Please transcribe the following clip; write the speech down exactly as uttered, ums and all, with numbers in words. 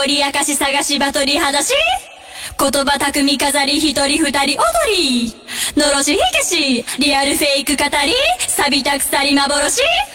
こり明かし探しバトリ話し言葉巧み飾り一人二人踊りのろし火消しリアルフェイク語り錆びた鎖幻